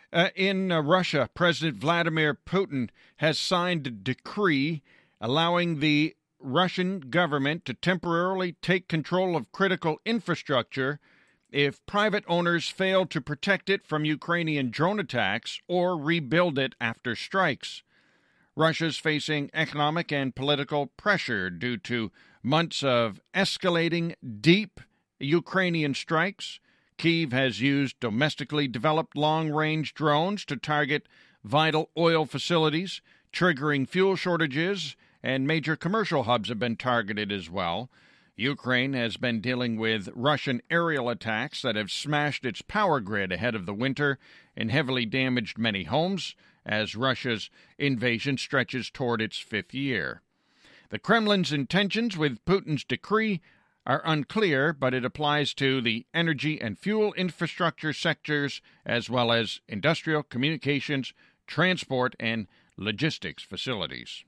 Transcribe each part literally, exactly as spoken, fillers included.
Uh, in uh, Russia, President Vladimir Putin has signed a decree allowing the Russian government to temporarily take control of critical infrastructure if private owners fail to protect it from Ukrainian drone attacks or rebuild it after strikes. Russia's facing economic and political pressure due to months of escalating deep Ukrainian strikes. Kyiv has used domestically developed long-range drones to target vital oil facilities, triggering fuel shortages, and major commercial hubs have been targeted as well. Ukraine has been dealing with Russian aerial attacks that have smashed its power grid ahead of the winter and heavily damaged many homes as Russia's invasion stretches toward its fifth year. The Kremlin's intentions with Putin's decree are unclear, but it applies to the energy and fuel infrastructure sectors as well as industrial, communications, transport, and logistics facilities.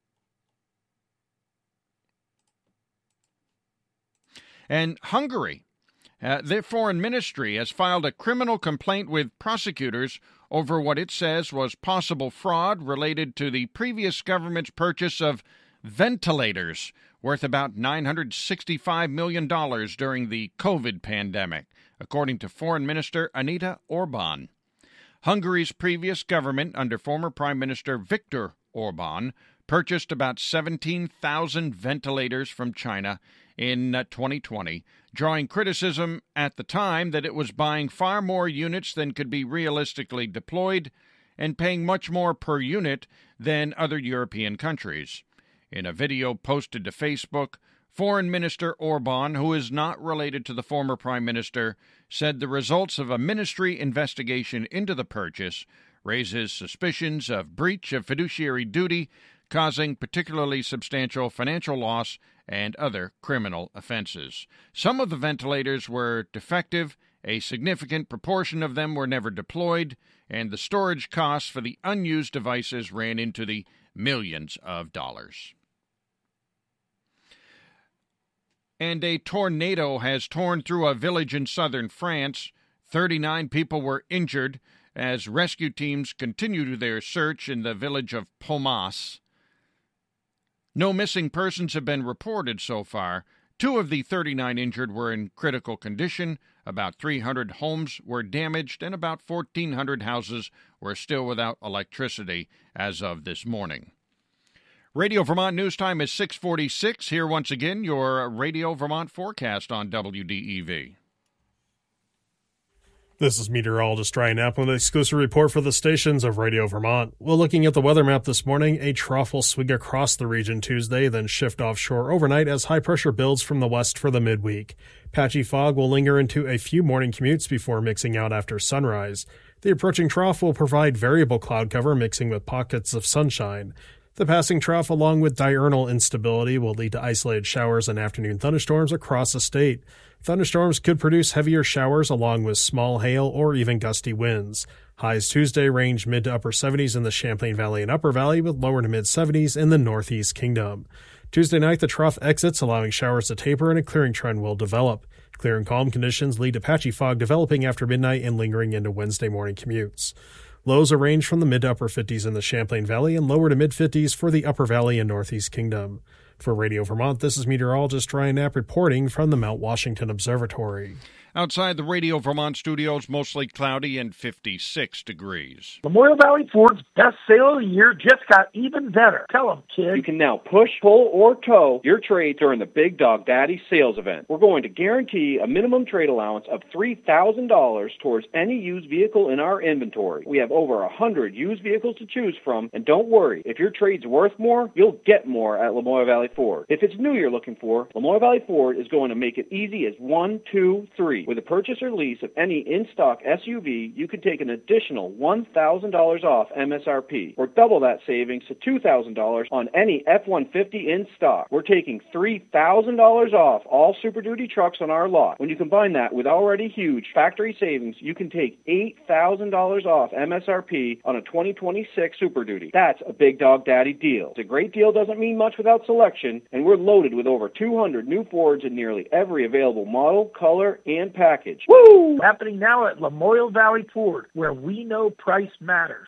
And Hungary, uh, their foreign ministry has filed a criminal complaint with prosecutors over what it says was possible fraud related to the previous government's purchase of ventilators worth about nine hundred sixty-five million dollars during the COVID pandemic, according to Foreign Minister Anita Orban. Hungary's previous government, under former Prime Minister Viktor Orban, purchased about seventeen thousand ventilators from China in uh, twenty twenty, drawing criticism at the time that it was buying far more units than could be realistically deployed and paying much more per unit than other European countries. In a video posted to Facebook, Foreign Minister Orban, who is not related to the former Prime Minister, said the results of a ministry investigation into the purchase raises suspicions of breach of fiduciary duty, causing particularly substantial financial loss and other criminal offenses. Some of the ventilators were defective, a significant proportion of them were never deployed, and the storage costs for the unused devices ran into the millions of dollars. And a tornado has torn through a village in southern France. thirty-nine people were injured as rescue teams continued their search in the village of Pomas. No missing persons have been reported so far. Two of the thirty-nine injured were in critical condition. About three hundred homes were damaged, and about fourteen hundred houses were still without electricity as of this morning. Radio Vermont News Time is six forty-six. Here once again, your Radio Vermont forecast on W D E V. This is meteorologist Ryan Knapp with an exclusive report for the stations of Radio Vermont. Well, looking at the weather map this morning, a trough will swing across the region Tuesday, then shift offshore overnight as high pressure builds from the west for the midweek. Patchy fog will linger into a few morning commutes before mixing out after sunrise. The approaching trough will provide variable cloud cover mixing with pockets of sunshine. The passing trough, along with diurnal instability, will lead to isolated showers and afternoon thunderstorms across the state. Thunderstorms could produce heavier showers along with small hail or even gusty winds. Highs Tuesday range mid to upper seventies in the Champlain Valley and Upper Valley with lower to mid seventies in the Northeast Kingdom. Tuesday night, the trough exits, allowing showers to taper and a clearing trend will develop. Clear and calm conditions lead to patchy fog developing after midnight and lingering into Wednesday morning commutes. Lows are range from the mid to upper fifties in the Champlain Valley and lower to mid fifties for the Upper Valley and Northeast Kingdom. For Radio Vermont, this is meteorologist Ryan Knapp reporting from the Mount Washington Observatory. Outside the Radio Vermont studios, mostly cloudy and fifty-six degrees. Memorial Valley Ford's best sale of the year just got even better. Tell them, kid. You can now push, pull, or tow your trade during the Big Dog Daddy sales event. We're going to guarantee a minimum trade allowance of three thousand dollars towards any used vehicle in our inventory. We have over one hundred used vehicles to choose from, and don't worry, if your trade's worth more, you'll get more at Lamoille Valley Ford. If it's new you're looking for, Lamoille Valley Ford is going to make it easy as one, two, three. With a purchase or lease of any in-stock S U V, you can take an additional one thousand dollars off M S R P, or double that savings to two thousand dollars on any F one fifty in stock. We're taking three thousand dollars off all Super Duty trucks on our lot. When you combine that with already huge factory savings, you can take eight thousand dollars off M S R P on a twenty twenty-six Super Duty. That's a Big Dog Daddy deal. It's a great deal doesn't mean much without selection, and we're loaded with over two hundred new Fords in nearly every available model, color, and package. Woo! Happening now at Lamoille Valley Ford, where we know price matters.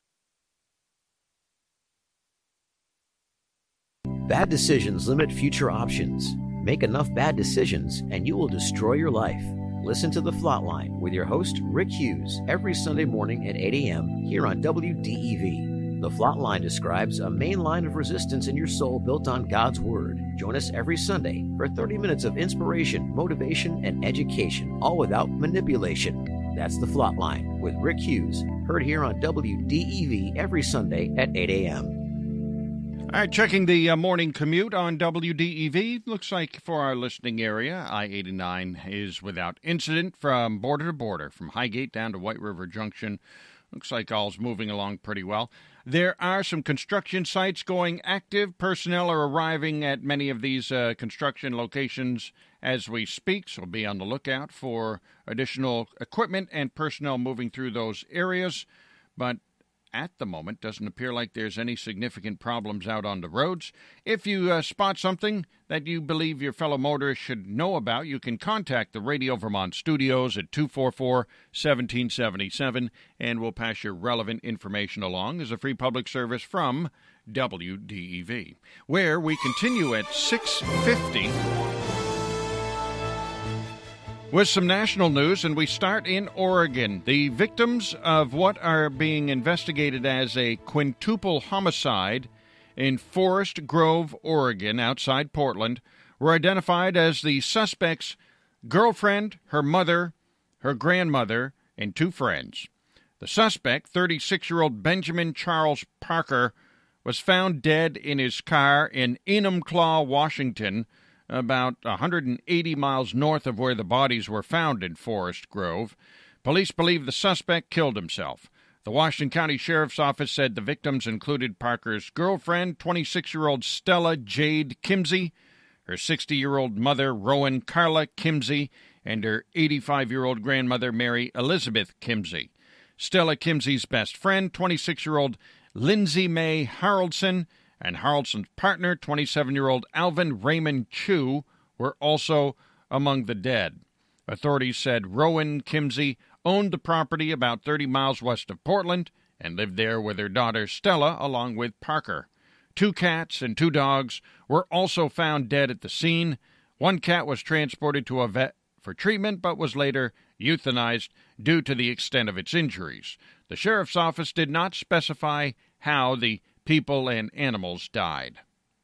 Bad decisions limit future options. Make enough bad decisions and you will destroy your life. Listen to The Flatline with your host, Rick Hughes, every Sunday morning at eight a.m. here on W D E V. The Flatline describes a main line of resistance in your soul built on God's Word. Join us every Sunday for thirty minutes of inspiration, motivation, and education, all without manipulation. That's The Flatline with Rick Hughes, heard here on W D E V every Sunday at eight a.m. All right, checking the uh, morning commute on W D E V. Looks like for our listening area, I eighty-nine is without incident from border to border, from Highgate down to White River Junction. Looks like all's moving along pretty well. There are some construction sites going active. Personnel are arriving at many of these uh, construction locations as we speak, so be on the lookout for additional equipment and personnel moving through those areas. But at the moment, doesn't appear like there's any significant problems out on the roads. If you uh, spot something that you believe your fellow motorists should know about, you can contact the Radio Vermont studios at two four four, one seven seven seven, and we'll pass your relevant information along as a free public service from W D E V, where we continue at six fifty with some national news, and we start in Oregon. The victims of what are being investigated as a quintuple homicide in Forest Grove, Oregon, outside Portland, were identified as the suspect's girlfriend, her mother, her grandmother, and two friends. The suspect, thirty-six-year-old Benjamin Charles Parker, was found dead in his car in Enumclaw, Washington, about one hundred eighty miles north of where the bodies were found in Forest Grove. Police believe the suspect killed himself. The Washington County Sheriff's Office said the victims included Parker's girlfriend, twenty-six-year-old Stella Jade Kimsey, her sixty-year-old mother, Rowan Carla Kimsey, and her eighty-five-year-old grandmother, Mary Elizabeth Kimsey. Stella Kimsey's best friend, twenty-six-year-old Lindsay May Haraldson, and Haraldson's partner, twenty-seven-year-old Alvin Raymond Chu, were also among the dead. Authorities said Rowan Kimsey owned the property about thirty miles west of Portland and lived there with her daughter Stella along with Parker. Two cats and two dogs were also found dead at the scene. One cat was transported to a vet for treatment but was later euthanized due to the extent of its injuries. The sheriff's office did not specify how the people and animals died.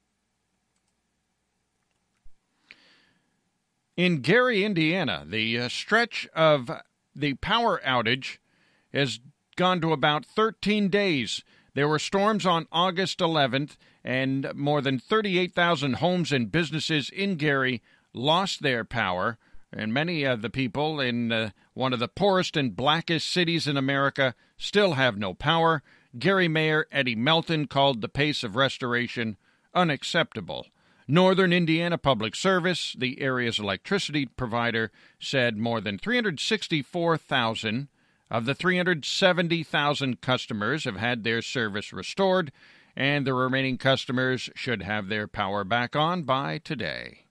In Gary, Indiana, the uh, stretch of the power outage has gone to about thirteen days. There were storms on August eleventh, and more than thirty-eight thousand homes and businesses in Gary lost their power, and many of the people in uh, one of the poorest and blackest cities in America still have no power. Gary Mayor Eddie Melton called the pace of restoration unacceptable. Northern Indiana Public Service, the area's electricity provider, said more than three hundred sixty-four thousand of the three hundred seventy thousand customers have had their service restored, and the remaining customers should have their power back on by today.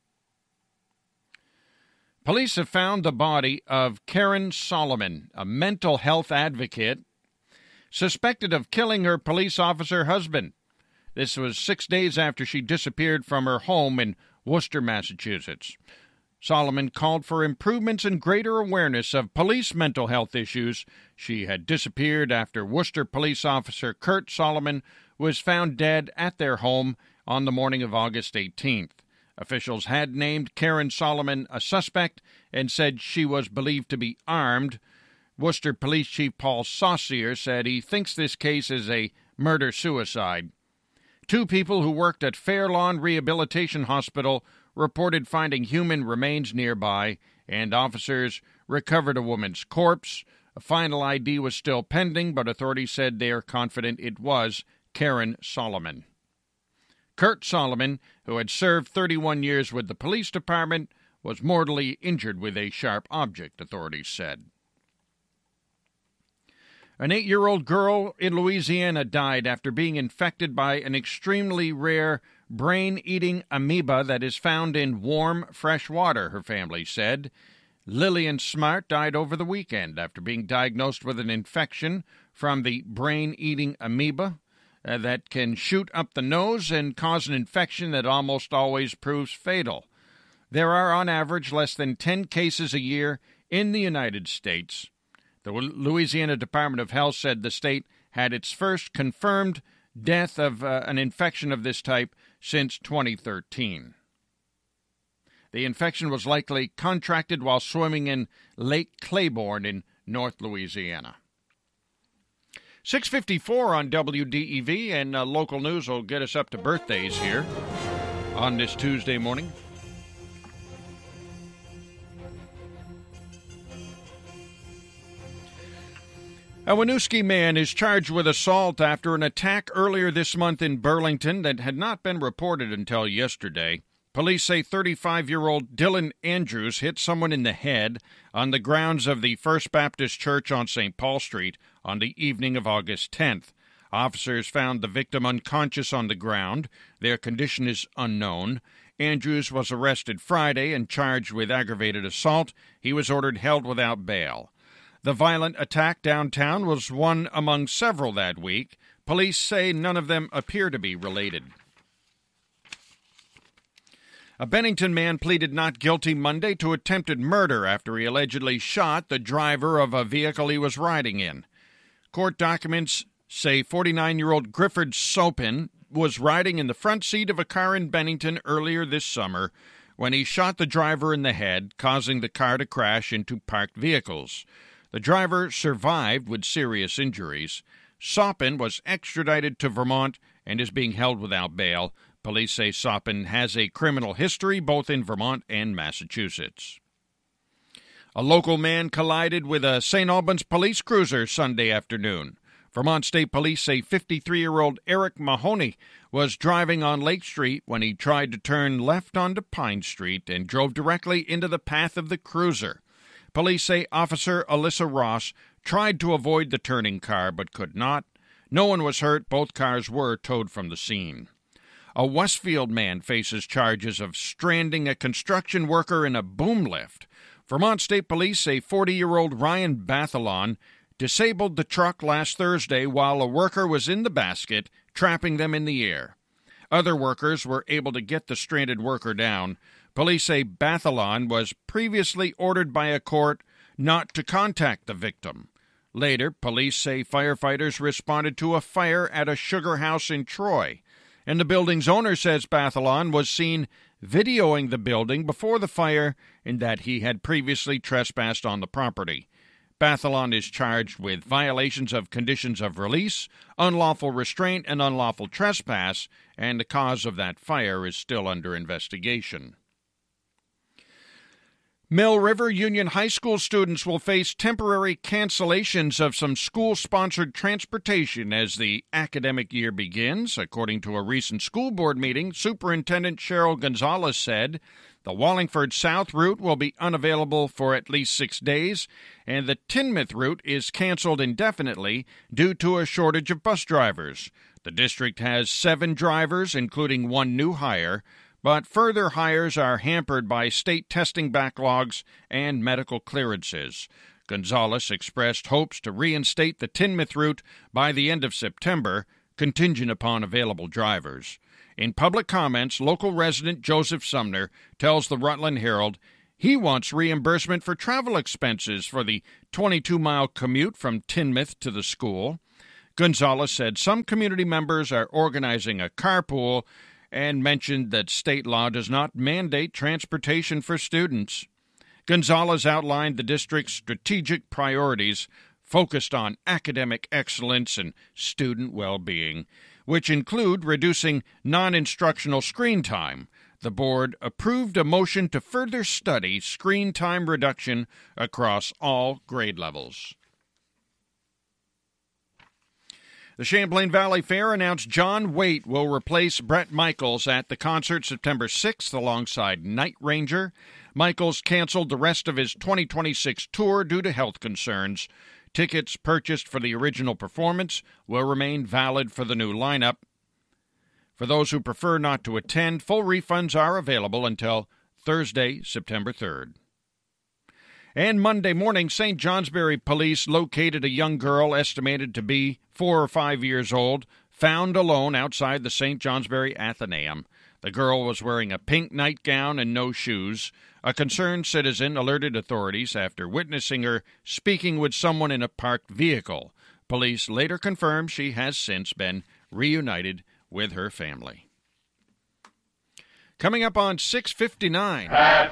Police have found the body of Karen Solomon, a mental health advocate, suspected of killing her police officer husband. This was six days after she disappeared from her home in Worcester, Massachusetts. Solomon called for improvements and greater awareness of police mental health issues. She had disappeared after Worcester police officer Kurt Solomon was found dead at their home on the morning of August eighteenth. Officials had named Karen Solomon a suspect and said she was believed to be armed. Worcester Police Chief Paul Saucier said he thinks this case is a murder-suicide. Two people who worked at Fairlawn Rehabilitation Hospital reported finding human remains nearby, and officers recovered a woman's corpse. A final I D was still pending, but authorities said they are confident it was Karen Solomon. Kurt Solomon, who had served thirty-one years with the police department, was mortally injured with a sharp object, authorities said. An eight-year-old girl in Louisiana died after being infected by an extremely rare brain-eating amoeba that is found in warm, fresh water, her family said. Lillian Smart died over the weekend after being diagnosed with an infection from the brain-eating amoeba uh, that can shoot up the nose and cause an infection that almost always proves fatal. There are, on average, less than ten cases a year in the United States. The Louisiana Department of Health said the state had its first confirmed death of uh, an infection of this type since twenty thirteen. The infection was likely contracted while swimming in Lake Claiborne in North Louisiana. six fifty-four on W D E V, and uh, local news will get us up to birthdays here on this Tuesday morning. A Winooski man is charged with assault after an attack earlier this month in Burlington that had not been reported until yesterday. Police say thirty-five-year-old Dylan Andrews hit someone in the head on the grounds of the First Baptist Church on Saint Paul Street on the evening of August tenth. Officers found the victim unconscious on the ground. Their condition is unknown. Andrews was arrested Friday and charged with aggravated assault. He was ordered held without bail. The violent attack downtown was one among several that week. Police say none of them appear to be related. A Bennington man pleaded not guilty Monday to attempted murder after he allegedly shot the driver of a vehicle he was riding in. Court documents say forty-nine-year-old Grifford Sopin was riding in the front seat of a car in Bennington earlier this summer when he shot the driver in the head, causing the car to crash into parked vehicles. The driver survived with serious injuries. Sopin was extradited to Vermont and is being held without bail. Police say Sopin has a criminal history both in Vermont and Massachusetts. A local man collided with a Saint Albans police cruiser Sunday afternoon. Vermont State Police say fifty-three-year-old Eric Mahoney was driving on Lake Street when he tried to turn left onto Pine Street and drove directly into the path of the cruiser. Police say Officer Alyssa Ross tried to avoid the turning car but could not. No one was hurt. Both cars were towed from the scene. A Westfield man faces charges of stranding a construction worker in a boom lift. Vermont State Police say forty-year-old Ryan Bathalon disabled the truck last Thursday while a worker was in the basket, trapping them in the air. Other workers were able to get the stranded worker down. Police say Bathalon was previously ordered by a court not to contact the victim. Later, police say firefighters responded to a fire at a sugar house in Troy, and the building's owner says Bathalon was seen videoing the building before the fire and that he had previously trespassed on the property. Bathalon is charged with violations of conditions of release, unlawful restraint, and unlawful trespass, and the cause of that fire is still under investigation. Mill River Union High School students will face temporary cancellations of some school-sponsored transportation as the academic year begins. According to a recent school board meeting, Superintendent Cheryl Gonzalez said the Wallingford South route will be unavailable for at least six days, and the Tinmouth route is canceled indefinitely due to a shortage of bus drivers. The district has seven drivers, including one new hire, but further hires are hampered by state testing backlogs and medical clearances. Gonzalez expressed hopes to reinstate the Tinmouth route by the end of September, contingent upon available drivers. In public comments, local resident Joseph Sumner tells the Rutland Herald he wants reimbursement for travel expenses for the twenty-two mile commute from Tinmouth to the school. Gonzalez said some community members are organizing a carpool and mentioned that state law does not mandate transportation for students. Gonzalez outlined the district's strategic priorities focused on academic excellence and student well-being, which include reducing non-instructional screen time. The board approved a motion to further study screen time reduction across all grade levels. The Champlain Valley Fair announced John Waite will replace Bret Michaels at the concert September sixth alongside Night Ranger. Michaels canceled the rest of his twenty twenty-six tour due to health concerns. Tickets purchased for the original performance will remain valid for the new lineup. For those who prefer not to attend, full refunds are available until Thursday, September third. And Monday morning, Saint Johnsbury police located a young girl estimated to be four or five years old, found alone outside the Saint Johnsbury Athenaeum. The girl was wearing a pink nightgown and no shoes. A concerned citizen alerted authorities after witnessing her speaking with someone in a parked vehicle. Police later confirmed she has since been reunited with her family. Coming up on six fifty-nine.